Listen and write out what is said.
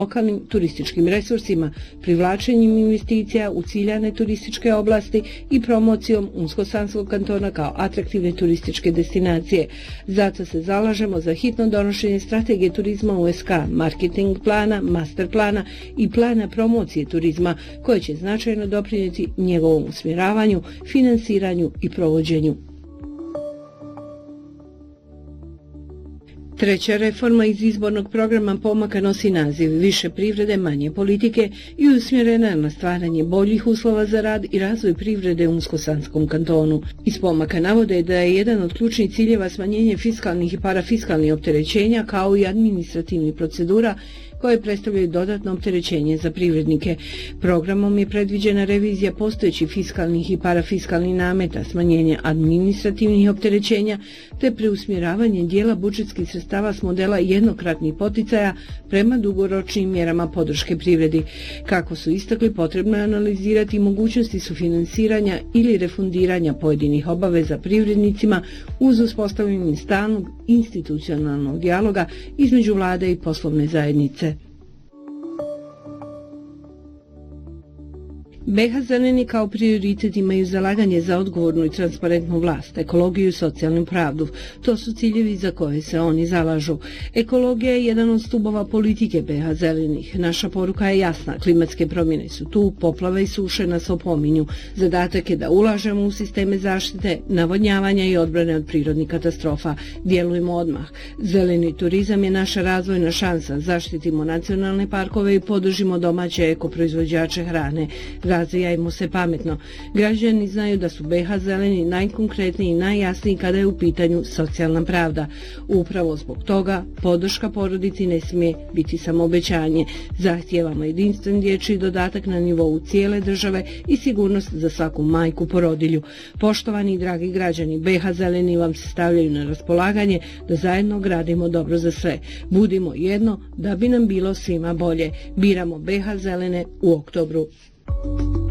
lokalnim turističkim resursima, privlačenjem investicija u ciljane turističke oblasti i promocijom Unsko-Sanskog kantona kao atraktivne turističke destinacije. Zato se zalažemo za hitno donošenje strategije turizma USK, marketing plana, master plana i plana promocije turizma, koje će značajno doprinijeti njegovom usmjeravanju, finansiranju i provođenju. Treća reforma iz izbornog programa pomaka nosi naziv Više privrede, manje politike i usmjerena na stvaranje boljih uslova za rad i razvoj privrede u Unsko-Sanskom kantonu. Iz pomaka navode da je jedan od ključnih ciljeva smanjenje fiskalnih i parafiskalnih opterećenja kao i administrativnih procedura koje predstavljaju dodatno opterećenje za privrednike. Programom je predviđena revizija postojećih fiskalnih i parafiskalnih nameta, smanjenje administrativnih opterećenja te preusmjeravanje dijela budžetskih sredstava s modela jednokratnih poticaja prema dugoročnim mjerama podrške privredi. Kako su istakli, potrebno je analizirati mogućnosti sufinansiranja ili refundiranja pojedinih obaveza privrednicima uz uspostavljanje stalnog institucionalnog dijaloga između vlade i poslovne zajednice. BiH Zeleni kao prioritet imaju zalaganje za odgovornu i transparentnu vlast, ekologiju i socijalnu pravdu. To su ciljevi za koje se oni zalažu. Ekologija je jedan od stubova politike BiH Zelenih. Naša poruka je jasna, klimatske promjene su tu, poplave i suše nas opominju. Zadatak je da ulažemo u sisteme zaštite, navodnjavanja i odbrane od prirodnih katastrofa. Djelujemo odmah. Zeleni turizam je naša razvojna šansa. Zaštitimo nacionalne parkove i podržimo domaće ekoproizvođače hrane. Razvijajmo se pametno. Građani znaju da su BiH Zeleni najkonkretniji i najjasniji kada je u pitanju socijalna pravda. Upravo zbog toga podrška porodici ne smije biti samo obećanje. Zahtijevamo jedinstven dječji dodatak na nivou cijele države i sigurnost za svaku majku porodilju. Poštovani i dragi građani, BiH Zeleni vam se stavljaju na raspolaganje da zajedno gradimo dobro za sve. Budimo jedno da bi nam bilo svima bolje. Biramo BiH Zelene u oktobru.